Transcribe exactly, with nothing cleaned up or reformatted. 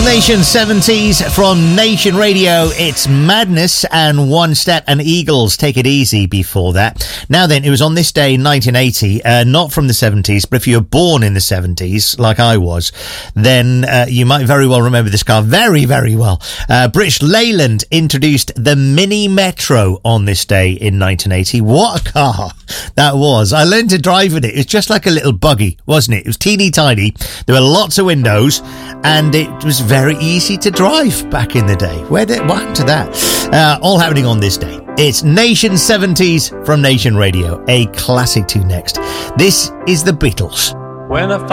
Nation seventies from Nation Radio. It's Madness and One Step and Eagles. Take It Easy before that. Now then, it was on this day, nineteen eighty, uh, not from the seventies, but if you were born in the seventies, like I was, then uh, you might very well remember this car very, very well. Uh, British Leyland introduced the Mini Metro on this day in nineteen eighty. What a car that was. I learned to drive with it. It was just like a little buggy, wasn't it? It was teeny tiny. There were lots of windows and it was very easy to drive back in the day. Where did, what happened to that? Uh, all happening on this day. It's Nation seventies from Nation Radio. A classic tune next. This is the Beatles. When I